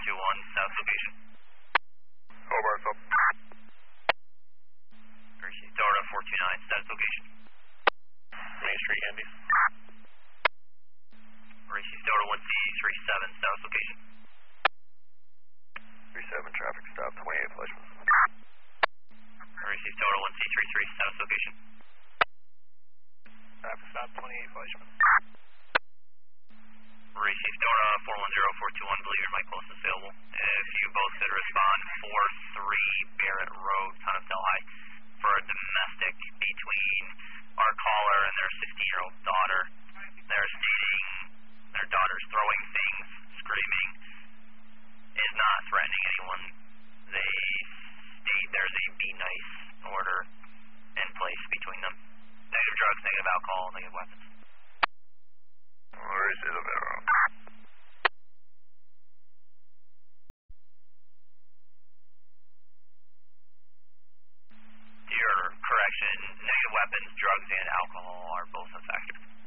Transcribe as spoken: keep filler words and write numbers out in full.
two one, south location. Over, so. Received Delta four two nine, status location. Main Street, Andy. Received Delta one C three seven, status location. three seven, traffic stop, twenty-eight Fleischman. Received Delta one C three three, status location. Traffic stop, twenty-eight Fleischman. Received Delta four one zero four two one, believe you're my closest available. If you both could respond, four three Barrett Road, Town of Delhi, for a domestic between our caller and their sixteen-year-old daughter. They're stating their daughter's throwing things, screaming, is not threatening anyone. They state there's a be nice order in place between them. Negative drugs, negative alcohol, negative weapons. Where is it about? Your correction, negative weapons, drugs, and alcohol are both a factor.